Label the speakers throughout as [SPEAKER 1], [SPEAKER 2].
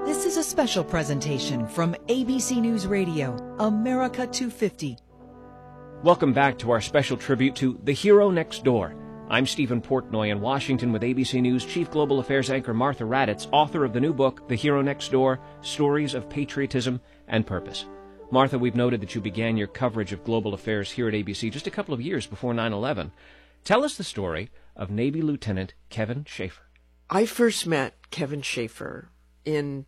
[SPEAKER 1] This is a special presentation from ABC News Radio, America 250.
[SPEAKER 2] Welcome back to our special tribute to The Hero Next Door. I'm Stephen Portnoy in Washington with ABC News Chief Global Affairs anchor Martha Raddatz, author of the new book, The Hero Next Door, Stories of Patriotism and Purpose. Martha, we've noted that you began your coverage of global affairs here at ABC just a couple of years before 9/11. Tell us the story of Navy Lieutenant Kevin Schaefer.
[SPEAKER 3] I first met Kevin Schaefer in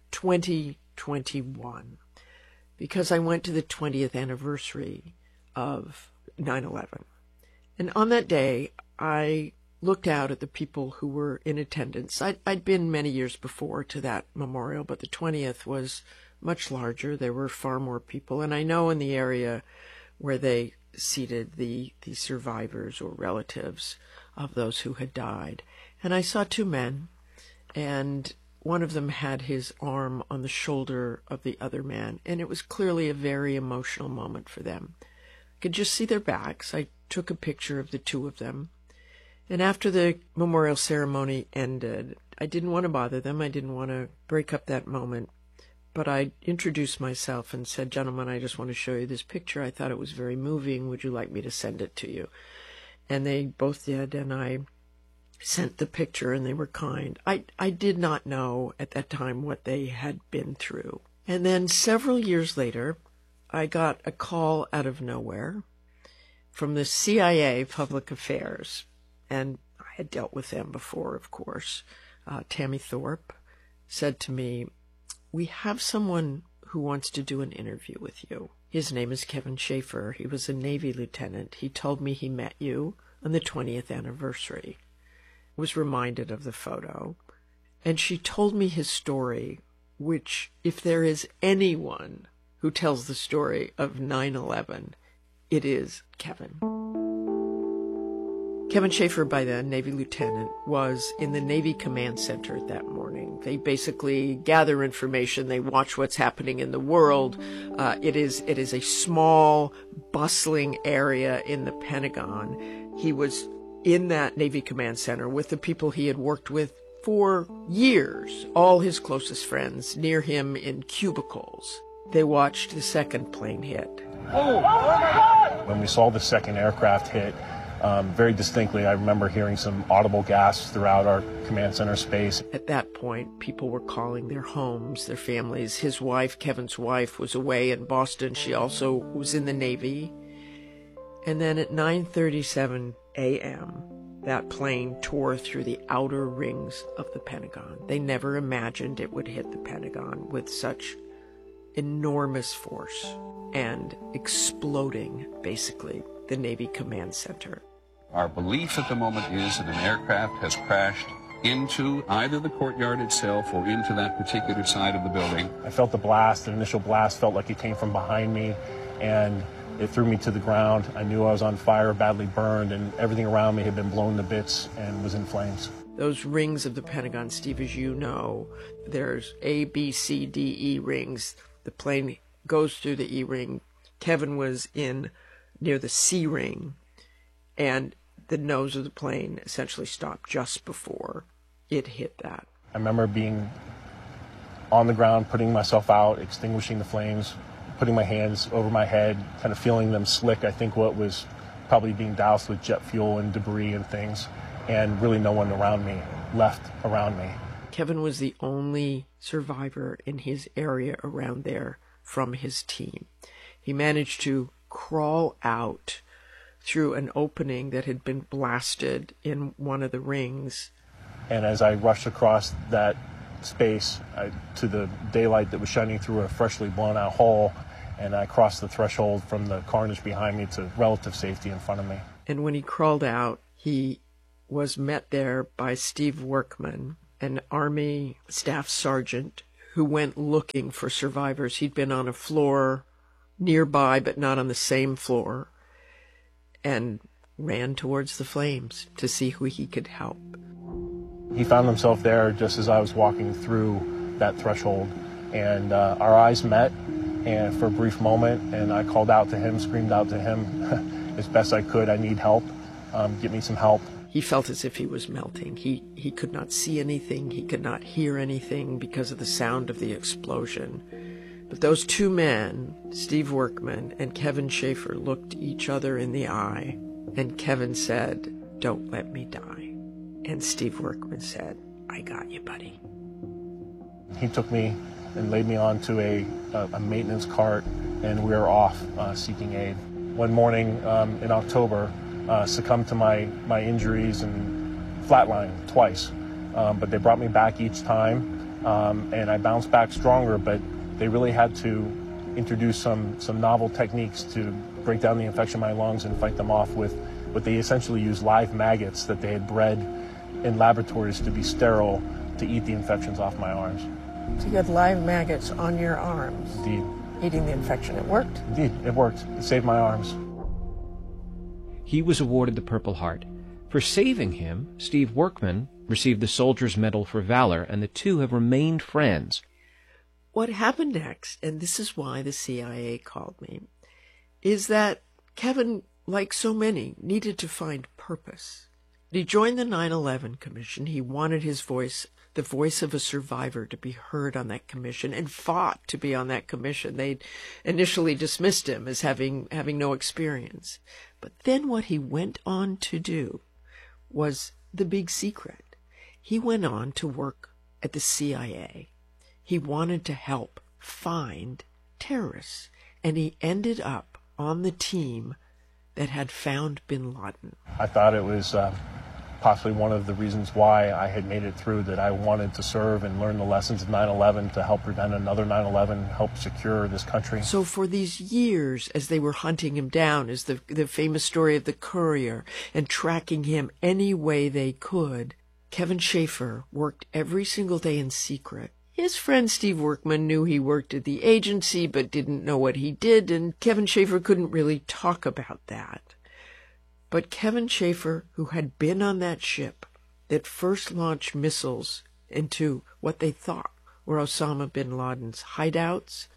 [SPEAKER 3] 2021 because I went to the 20th anniversary of 9/11. And on that day, I looked out at the people who were in attendance. I'd been many years before to that memorial, but the 20th was much larger. There were far more people. And I know in the area where they seated the survivors or relatives of those who had died. And I saw two men, and one of them had his arm on the shoulder of the other man, and it was clearly a very emotional moment for them. I could just see their backs. I took a picture of the two of them. And after the memorial ceremony ended, I didn't want to bother them. I didn't want to break up that moment. But I introduced myself and said, "Gentlemen, I just want to show you this picture. I thought it was very moving. Would you like me to send it to you?" And they both did, and I sent the picture, and they were kind. I did not know at that time what they had been through. And then several years later, I got a call out of nowhere from the CIA Public Affairs, and I had dealt with them before, of course. Tammy Thorpe said to me, "We have someone who wants to do an interview with you. His name is Kevin Schaefer. He was a Navy lieutenant. He told me he met you on the 20th anniversary." I was reminded of the photo, and she told me his story, which, if there is anyone who tells the story of 9/11, it is Kevin. Kevin Schaefer, by then Navy lieutenant, was in the Navy Command Center that morning. They basically gather information. They watch what's happening in the world. It is a small, bustling area in the Pentagon. He was in that Navy Command Center with the people he had worked with for years, all his closest friends near him in cubicles. They watched the second plane hit.
[SPEAKER 4] When we saw the second aircraft hit, very distinctly, I remember hearing some audible gasps throughout our command center space.
[SPEAKER 3] At that point, people were calling their homes, their families. His wife, Kevin's wife, was away in Boston. She also was in the Navy. And then at 9:37 a.m., that plane tore through the outer rings of the Pentagon. They never imagined it would hit the Pentagon with such enormous force and exploding, basically, the Navy Command Center.
[SPEAKER 5] Our belief at the moment is that an aircraft has crashed into either the courtyard itself or into that particular side of the building.
[SPEAKER 4] I felt the blast. The initial blast felt like it came from behind me, and it threw me to the ground. I knew I was on fire, badly burned, and everything around me had been blown to bits and was in flames.
[SPEAKER 3] Those rings of the Pentagon, Steve, as you know, there's A, B, C, D, E rings. The plane goes through the E ring. Kevin was in near the C ring, and the nose of the plane essentially stopped just before it hit that.
[SPEAKER 4] I remember being on the ground, putting myself out, extinguishing the flames, putting my hands over my head, kind of feeling them slick. I think what was probably being doused with jet fuel and debris and things, and really no one around me left around me.
[SPEAKER 3] Kevin was the only survivor in his area around there from his team. He managed to crawl out through an opening that had been blasted in one of the rings.
[SPEAKER 4] And as I rushed across that space to the daylight that was shining through a freshly blown out hole, and I crossed the threshold from the carnage behind me to relative safety in front of me.
[SPEAKER 3] And when he crawled out, he was met there by Steve Workman, an Army staff sergeant who went looking for survivors. He'd been on a floor nearby, but not on the same floor, and ran towards the flames to see who he could help.
[SPEAKER 4] He found himself there just as I was walking through that threshold, and our eyes met and for a brief moment, and I called out to him, screamed out to him as best I could, "I need help, get me some help."
[SPEAKER 3] He felt as if he was melting. He could not see anything. He could not hear anything because of the sound of the explosion. But those two men, Steve Workman and Kevin Schaefer, looked each other in the eye, and Kevin said, "Don't let me die." And Steve Workman said, "I got you, buddy."
[SPEAKER 4] He took me and laid me onto a maintenance cart, and we were off seeking aid. One morning in October, succumbed to my injuries and flatlined twice. But they brought me back each time, and I bounced back stronger, but they really had to introduce some novel techniques to break down the infection in my lungs and fight them off with what they essentially used live maggots that they had bred in laboratories to be sterile to eat the infections off my arms.
[SPEAKER 3] So you had live maggots on your arms.
[SPEAKER 4] Indeed.
[SPEAKER 3] Eating the infection. It worked?
[SPEAKER 4] Indeed, it worked. It saved my arms.
[SPEAKER 2] He was awarded the Purple Heart. For saving him, Steve Workman received the Soldier's Medal for Valor, and the two have remained friends.
[SPEAKER 3] What happened next, and this is why the CIA called me, is that Kevin, like so many, needed to find purpose. He joined the 9/11 Commission. He wanted his voice, the voice of a survivor, to be heard on that commission, and fought to be on that commission. They'd initially dismissed him as having no experience. But then what he went on to do was the big secret. He went on to work at the CIA. He wanted to help find terrorists, and he ended up on the team that had found bin Laden.
[SPEAKER 4] I thought it was possibly one of the reasons why I had made it through, that I wanted to serve and learn the lessons of 9/11 to help prevent another 9/11, help secure this country.
[SPEAKER 3] So for these years, as they were hunting him down, as the famous story of the Courier, and tracking him any way they could, Kevin Schaefer worked every single day in secret. His friend Steve Workman knew he worked at the agency, but didn't know what he did, and Kevin Schaefer couldn't really talk about that. But Kevin Schaefer, who had been on that ship that first launched missiles into what they thought were Osama bin Laden's hideouts,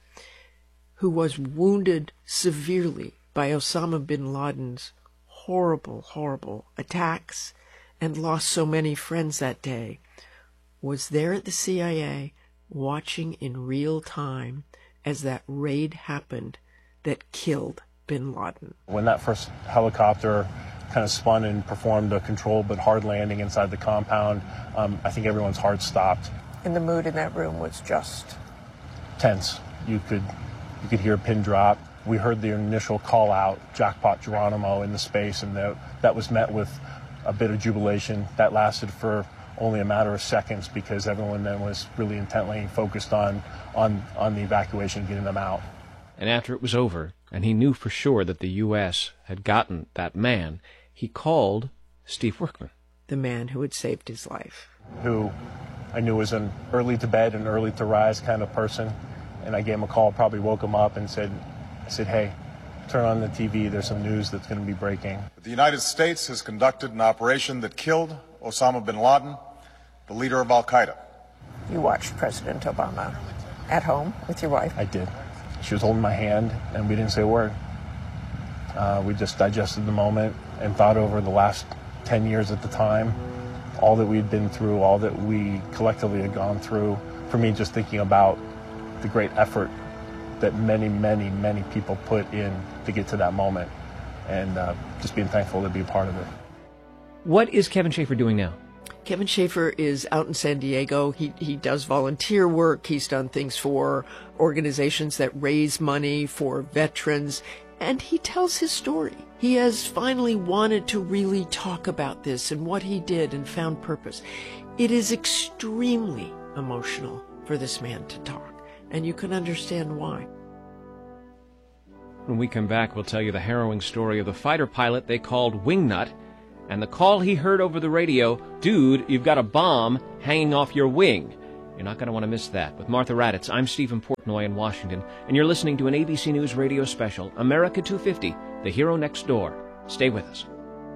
[SPEAKER 3] who was wounded severely by Osama bin Laden's horrible, horrible attacks, and lost so many friends that day, was there at the CIA watching in real time as that raid happened that killed bin Laden.
[SPEAKER 4] When that first helicopter kind of spun and performed a controlled but hard landing inside the compound, I think everyone's heart stopped.
[SPEAKER 3] And the mood in that room was just
[SPEAKER 4] tense. You could hear a pin drop. We heard the initial call out, Jackpot Geronimo, in the space, and that was met with a bit of jubilation. That lasted for only a matter of seconds because everyone then was really intently focused on the evacuation, getting them out.
[SPEAKER 2] And after it was over, and he knew for sure that the U.S. had gotten that man, he called Steve Workman.
[SPEAKER 3] The man who had saved his life.
[SPEAKER 4] Who I knew was an early to bed and early to rise kind of person. And I gave him a call, probably woke him up and said, hey, turn on the TV, there's some news that's going to be breaking.
[SPEAKER 6] The United States has conducted an operation that killed Osama bin Laden, the leader of Al-Qaeda.
[SPEAKER 3] You watched President Obama at home with your wife?
[SPEAKER 4] I did. She was holding my hand, and we didn't say a word. We just digested the moment and thought over the last 10 years at the time, all that we'd been through, all that we collectively had gone through. For me, just thinking about the great effort that many, many, many people put in to get to that moment, and just being thankful to be a part of it.
[SPEAKER 2] What is Kevin Schaefer doing now?
[SPEAKER 3] Kevin Schaefer is out in San Diego. He does volunteer work. He's done things for organizations that raise money for veterans, and he tells his story. He has finally wanted to really talk about this and what he did and found purpose. It is extremely emotional for this man to talk, and you can understand why.
[SPEAKER 2] When we come back, we'll tell you the harrowing story of the fighter pilot they called Wingnut, and the call he heard over the radio, "Dude, you've got a bomb hanging off your wing." You're not going to want to miss that. With Martha Raddatz, I'm Stephen Portnoy in Washington, and you're listening to an ABC News radio special, America 250, The Hero Next Door. Stay with us.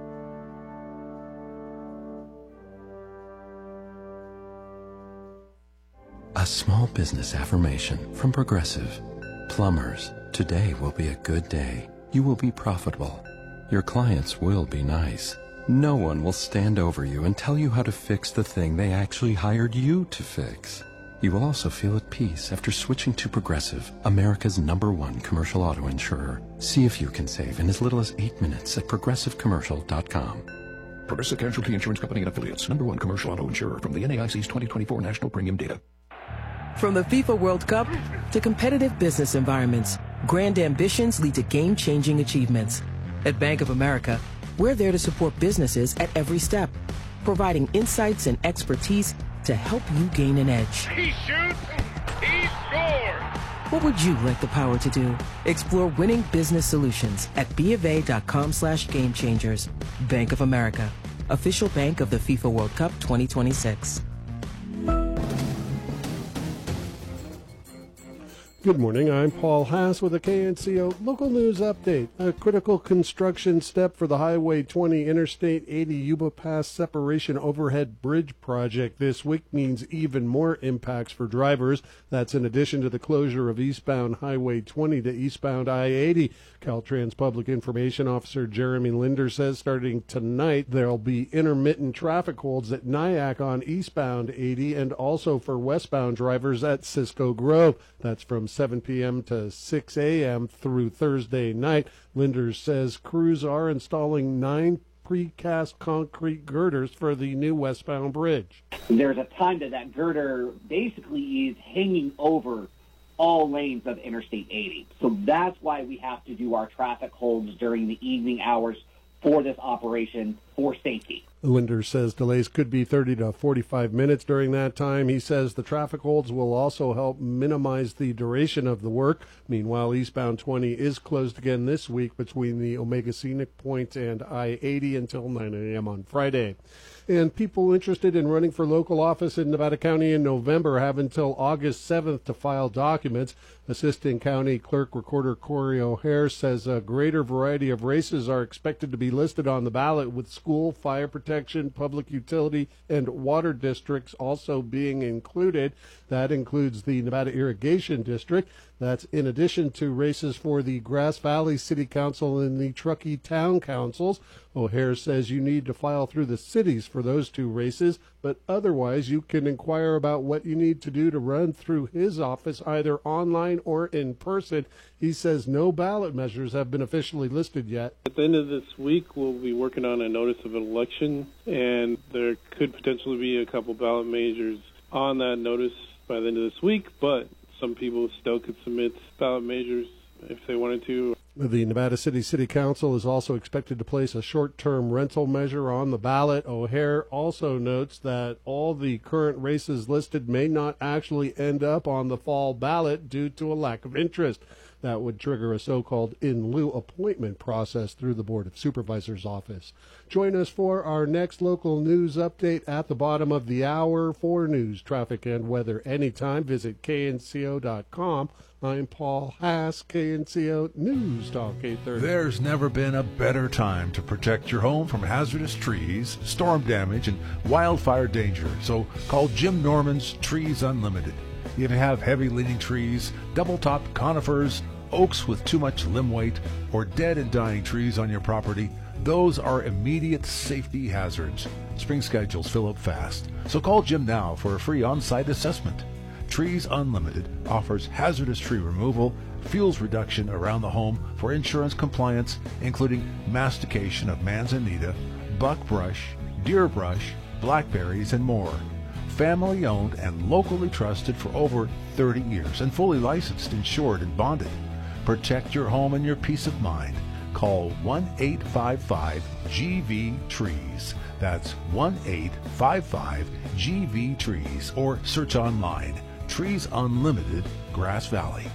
[SPEAKER 7] A small business affirmation from Progressive. Plumbers, today will be a good day. You will be profitable. Your clients will be nice. No one will stand over you and tell you how to fix the thing they actually hired you to fix. You will also feel at peace after switching to Progressive, America's #1 commercial auto insurer. See if you can save in as little as 8 minutes at progressivecommercial.com.
[SPEAKER 8] Progressive Casualty Insurance Company and Affiliates, #1 commercial auto insurer from the NAIC's 2024 National Premium Data.
[SPEAKER 9] From the FIFA World Cup to competitive business environments, grand ambitions lead to game-changing achievements. At Bank of America, we're there to support businesses at every step, providing insights and expertise to help you gain an edge.
[SPEAKER 10] He shoots, he scores!
[SPEAKER 9] What would you like the power to do? Explore winning business solutions at BofA.com/gamechangers. Bank of America, official bank of the FIFA World Cup 2026.
[SPEAKER 11] Good morning, I'm Paul Haas with a KNCO local news update. A critical construction step for the Highway 20 Interstate 80 Yuba Pass separation overhead bridge project this week means even more impacts for drivers. That's in addition to the closure of eastbound Highway 20 to eastbound I-80. Caltrans Public Information Officer Jeremy Linder says starting tonight there'll be intermittent traffic holds at Nyack on eastbound 80 and also for westbound drivers at Cisco Grove. That's from 7 p.m. to 6 a.m. through Thursday night. Linder says crews are installing 9 precast concrete girders for the new westbound bridge.
[SPEAKER 12] There's a time that girder basically is hanging over all lanes of Interstate 80. So that's why we have to do our traffic holds during the evening hours for this operation for safety.
[SPEAKER 11] Linder says delays could be 30 to 45 minutes during that time. He says the traffic holds will also help minimize the duration of the work. Meanwhile, eastbound 20 is closed again this week between the Omega Scenic Point and I-80 until 9 a.m. on Friday. And people interested in running for local office in Nevada County in November have until August 7th to file documents. Assistant County Clerk Recorder Corey O'Hare says a greater variety of races are expected to be listed on the ballot, with school, fire protection, public utility, and water districts also being included. That includes the Nevada Irrigation District. That's in addition to races for the Grass Valley City Council and the Truckee Town Councils. O'Hare says you need to file through the cities for those 2 races, but otherwise you can inquire about what you need to do to run through his office either online or in person. He says no ballot measures have been officially listed yet.
[SPEAKER 13] At the end of this week, we'll be working on a notice of election, and there could potentially be a couple ballot measures on that notice by the end of this week, but some people still could submit ballot measures if they wanted to.
[SPEAKER 11] The Nevada City Council is also expected to place a short-term rental measure on the ballot. O'Hare also notes that all the current races listed may not actually end up on the fall ballot due to a lack of interest. That would trigger a so-called in lieu appointment process through the Board of Supervisors office. Join us for our next local news update at the bottom of the hour. For news, traffic, and weather anytime, visit knco.com. I'm Paul Haas, KNCO News Talk 830.
[SPEAKER 14] There's never been a better time to protect your home from hazardous trees, storm damage, and wildfire danger. So call Jim Norman's Trees Unlimited. If you have heavy-leaning trees, double-topped conifers, oaks with too much limb weight, or dead and dying trees on your property, those are immediate safety hazards. Spring schedules fill up fast, so call Jim now for a free on-site assessment. Trees Unlimited offers hazardous tree removal, fuels reduction around the home for insurance compliance, including mastication of manzanita, buckbrush, deer brush, blackberries, and more. Family owned and locally trusted for over 30 years and fully licensed, insured, and bonded. Protect your home and your peace of mind. Call 1-855-GV-TREES. That's 1-855-GV-TREES, or search online. Trees Unlimited, Grass Valley.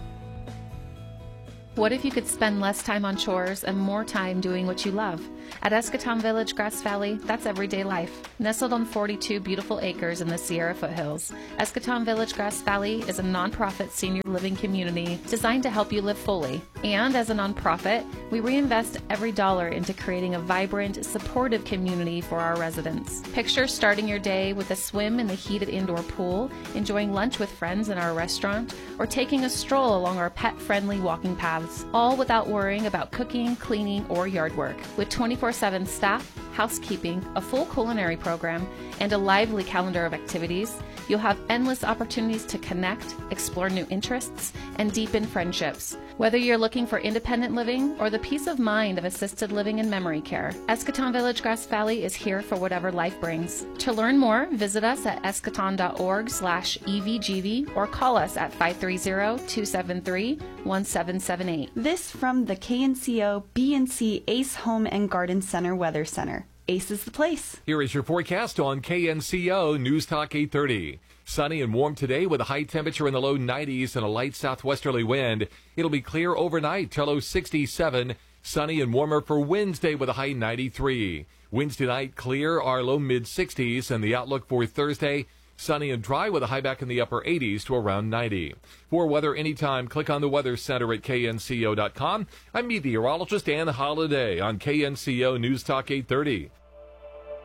[SPEAKER 15] What if you could spend less time on chores and more time doing what you love? At Escatón Village, Grass Valley, that's everyday life. Nestled on 42 beautiful acres in the Sierra foothills, Escatón Village, Grass Valley is a nonprofit senior living community designed to help you live fully. And as a nonprofit, we reinvest every dollar into creating a vibrant, supportive community for our residents. Picture starting your day with a swim in the heated indoor pool, enjoying lunch with friends in our restaurant, or taking a stroll along our pet-friendly walking paths, all without worrying about cooking, cleaning, or yard work. With 24 24/7 staff, housekeeping, a full culinary program, and a lively calendar of activities, you'll have endless opportunities to connect, explore new interests, and deepen friendships. Whether you're looking for independent living or the peace of mind of assisted living and memory care, Eschaton Village Grass Valley is here for whatever life brings. To learn more, visit us at eschaton.org/EVGV or call us at 530-273-1778.
[SPEAKER 16] This from the KNCO BNC Ace Home and Garden Center Weather Center. Ace is the place.
[SPEAKER 17] Here is your forecast on KNCO News Talk 830. Sunny and warm today with a high temperature in the low 90s and a light southwesterly wind. It'll be clear overnight till low 67. Sunny and warmer for Wednesday with a high 93. Wednesday night clear, our low mid-60s, and the outlook for Thursday, sunny and dry with a high back in the upper 80s to around 90. For weather anytime, click on the Weather Center at knco.com. I'm meteorologist Ann Holliday on KNCO News Talk 830.